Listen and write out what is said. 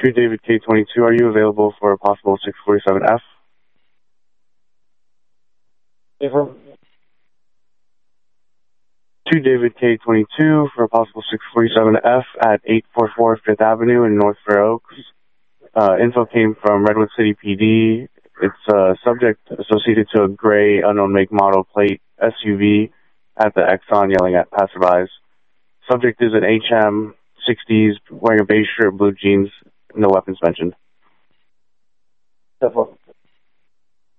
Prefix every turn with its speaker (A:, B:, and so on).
A: To David K22, are you available for a possible 647F? To David K22 for a possible 647F at 844 Fifth Avenue in North Fair Oaks. Info came from Redwood City PD. It's a subject associated to a gray unknown make model plate SUV at the Exxon yelling at passerbys. Subject is an HM 60s wearing a beige shirt, blue jeans, no weapons mentioned.